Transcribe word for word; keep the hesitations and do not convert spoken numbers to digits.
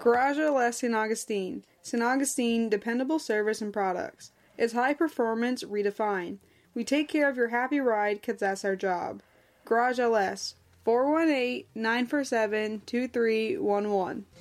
Garage L S Saint Augustine. Saint Augustine, dependable service and products. It's high performance redefined. We take care of your happy ride because that's our job. Garage L S, four one eight, nine four seven, two three one one.